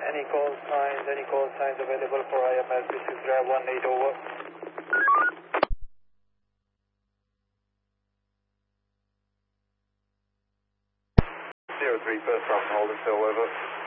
Any call signs available for IMS? This is Drive 18 over. 03 first from Holden, still over.